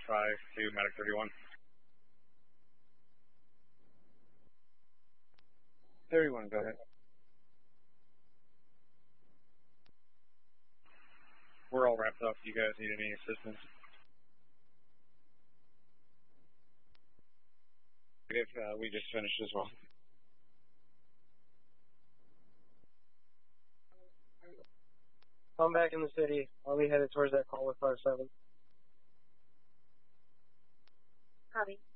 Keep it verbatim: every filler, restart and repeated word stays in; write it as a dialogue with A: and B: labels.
A: five to Medic thirty-one.
B: thirty-one, go ahead.
A: We're all wrapped up. Do you guys need any assistance? If uh, we just finished as well.
C: I'm back in the city. I'll be headed towards that call with five seven.
D: Copy.